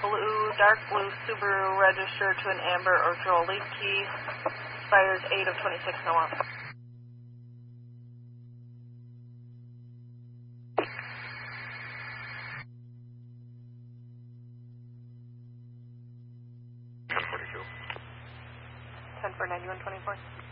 dark blue Subaru registered to an amber or dual lead key. Expires 8 of 26, no up. Ten for 9124.